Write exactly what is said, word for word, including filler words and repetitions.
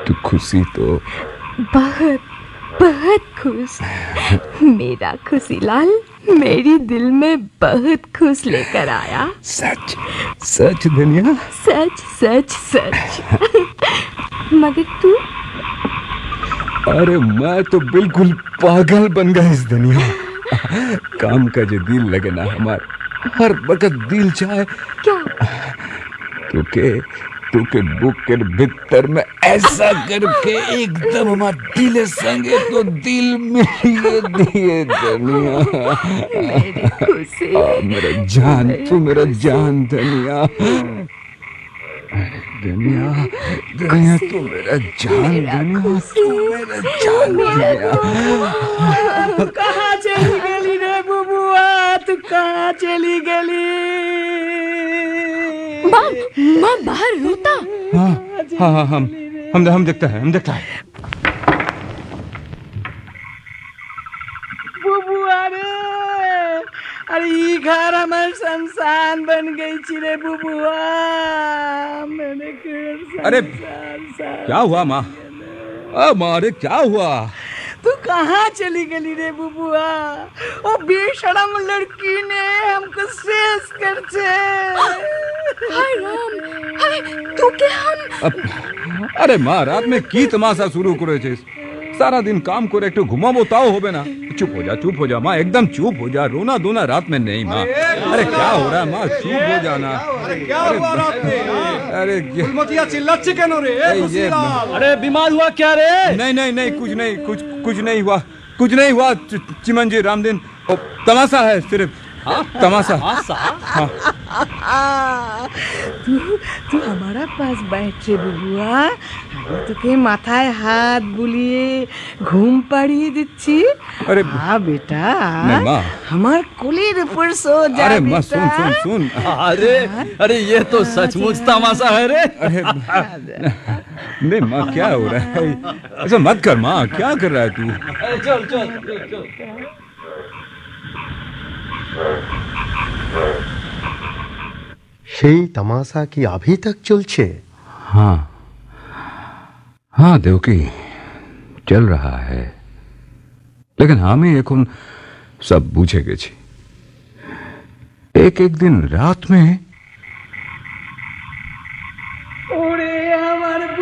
तू खुशी तो बहुत बहुत खुश। मेरा खुशी लाल मेरी दिल में बहुत खुश लेकर आया। सच सच धनिया, सच सच सच। मगर तू? अरे मैं तो बिल्कुल पागल बन गया इस दुनिया। काम का जो दिल लगे ना हमार, हर वक्त दिल चाहे क्या? तुके तुके बुक के भीतर में ऐसा करके एकदम हमार दिल संगे तो दिल मिलिए दिए दुनिया। मेरी खुशी, आ, मेरा जान, तू मेरा जान दुनिया। दुनिया दुनिया तू मेरा जान, दुनिया तू मेरा जान दुनिया। तू कहाँ चली गली रे बुबुआ, तू कहाँ चली गली? माँ माँ बाहर रोता। हाँ हाँ हाँ हम हम हम देखता है हम देखता है। बुबुआ रे, अरे ये घर हमार शमशान बन गई छी रे बुबुआ। मैंने अरे क्या हुआ माँ? माँ अरे क्या हुआ? तू कहाँ चली गली रे बुबुआ? ओ बेशरम लड़की ने हमको शेष कर छे। हाय राम, हाय तू के हम? अरे माँ रात में की तमाशा शुरू करे छे? सारा दिन काम करे एक घुमाबो ताओ होबे ना। चुप हो जा चुप हो जा माँ, एकदम चुप हो जा। रोना धोना रात में नहीं माँ। अरे क्या हो रहा है माँ, चुप हो जाना। अरे क्या हुआ रात में? अरे मोतिया चिल्ला चिकन रे। अरे बीमार हुआ क्या रे? नहीं नहीं नहीं कुछ नहीं, कुछ कुछ नहीं हुआ, कुछ नहीं हुआ चिमन जी रामदीन। तमाशा है सिर्फ। हाँ तमाशा। हाँ तू तू हमारा पास बैठ रे बुबुआ। तो के माथाय हाथ बुलिए घूम पड़ी दिच्छी। अरे हाँ बेटा, माँ हमार कुलीर ऊपर सो जा। अरे माँ सुन सुन सुन। अरे अरे ये तो सचमुच तमाशा है रे। अरे नहीं माँ क्या हो रहा है? ऐसा मत कर माँ, क्या कर रहा है तू? चल चल चल चल। সেই তামাশা কি अभी तक চলছে? हाँ हाँ देवकी चल रहा है, लेकिन हमें এখন सब बुझे गेছি। एक एक दिन रात में